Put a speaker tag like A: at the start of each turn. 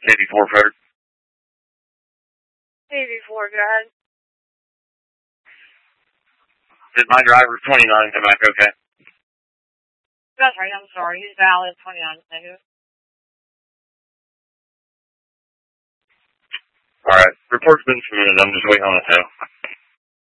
A: KB4 Fred.
B: KB4, go ahead.
A: Did my driver 29 come back okay?
B: That's right, I'm sorry. He's valid 29 negative.
A: Alright, report's been submitted. I'm just waiting on it now.